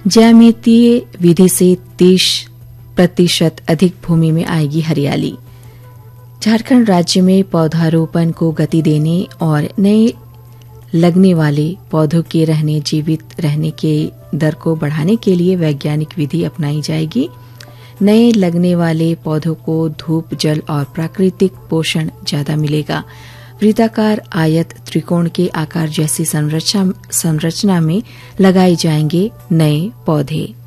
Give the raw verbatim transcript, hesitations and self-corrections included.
ज्यामितीय विधि से तीस प्रतिशत अधिक भूमि में आएगी हरियाली। झारखंड राज्य में पौधारोपण को गति देने और नए लगने वाले पौधों के रहने जीवित रहने के दर को बढ़ाने के लिए वैज्ञानिक विधि अपनाई जाएगी। नए लगने वाले पौधों को धूप, जल और प्राकृतिक पोषण ज्यादा मिलेगा। वृत्ताकार, आयत, त्रिकोण के आकार जैसी संरचना संरचना में लगाए जाएंगे नए पौधे।